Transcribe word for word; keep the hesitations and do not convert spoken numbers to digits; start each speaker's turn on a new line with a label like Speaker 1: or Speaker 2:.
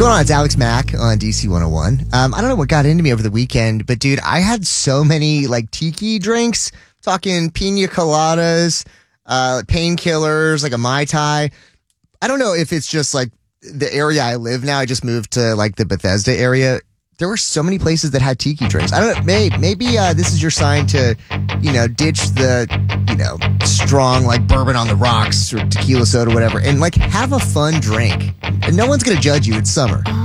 Speaker 1: going on? It's Alex Mack on D C one oh one. Um, I don't know what got into me over the weekend, but dude, I had so many like tiki drinks. Talking pina coladas, uh, painkillers, like a Mai Tai. I don't know if it's just like the area I live now. I just moved to like the Bethesda area. There were so many places that had tiki drinks. I don't know. Maybe, maybe uh, this is your sign to, you know, ditch the, you know, strong like bourbon on the rocks or tequila soda, whatever, and like have a fun drink. And no one's going to judge you. It's summer.